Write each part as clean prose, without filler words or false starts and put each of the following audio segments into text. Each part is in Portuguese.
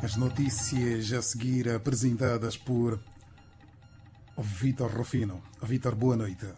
As notícias a seguir apresentadas por Vítor Rufino. Vítor, boa noite.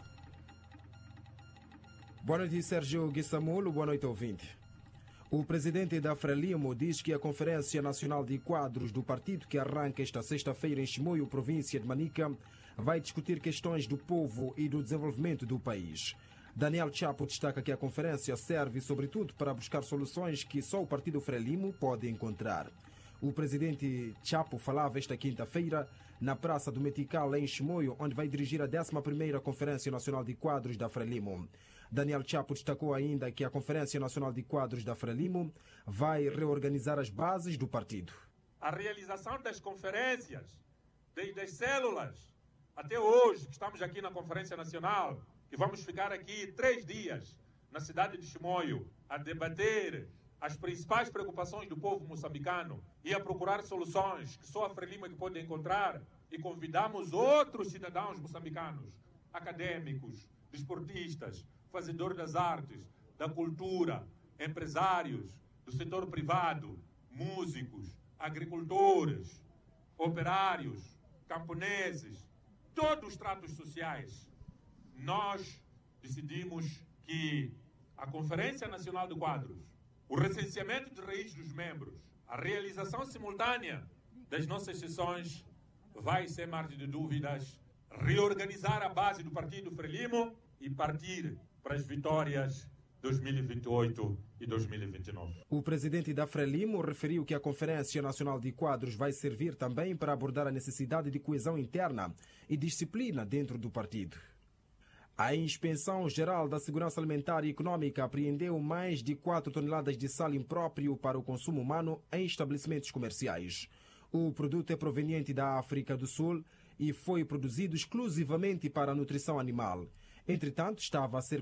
Boa noite, Sérgio Guissamulo. Boa noite, ouvinte. O presidente da Frelimo diz que a Conferência Nacional de Quadros do partido, que arranca esta sexta-feira em Chimoio, província de Manica, vai discutir questões do povo e do desenvolvimento do país. Daniel Chapo destaca que a conferência serve, sobretudo, para buscar soluções que só o partido Frelimo pode encontrar. O presidente Chapo falava esta quinta-feira na Praça do Metical, em Chimoio, onde vai dirigir a 11ª Conferência Nacional de Quadros da Frelimo. Daniel Chapo destacou ainda que a Conferência Nacional de Quadros da Frelimo vai reorganizar as bases do partido. A realização das conferências, desde as células até hoje, que estamos aqui na Conferência Nacional, que vamos ficar aqui 3 dias na cidade de Chimoio a debater as principais preocupações do povo moçambicano e a procurar soluções que só a Frelimo é que pode encontrar, e convidamos outros cidadãos moçambicanos, acadêmicos, desportistas, fazedores das artes, da cultura, empresários, do setor privado, músicos, agricultores, operários, camponeses, todos os tratos sociais. Nós decidimos que a Conferência Nacional de Quadros, o recenseamento de raiz dos membros, a realização simultânea das nossas sessões vai, sem margem de dúvidas, reorganizar a base do partido Frelimo e partir para as vitórias 2028 e 2029. O presidente da Frelimo referiu que a Conferência Nacional de Quadros vai servir também para abordar a necessidade de coesão interna e disciplina dentro do partido. A Inspeção Geral da Segurança Alimentar e Econômica apreendeu mais de 4 toneladas de sal impróprio para o consumo humano em estabelecimentos comerciais. O produto é proveniente da África do Sul e foi produzido exclusivamente para a nutrição animal. Entretanto, estava a ser